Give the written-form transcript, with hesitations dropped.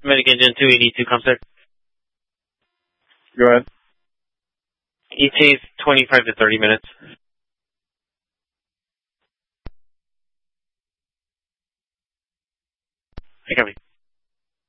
Medic Engine 282, Comsec. Go ahead. ETA's 25 to 30 minutes. I copy.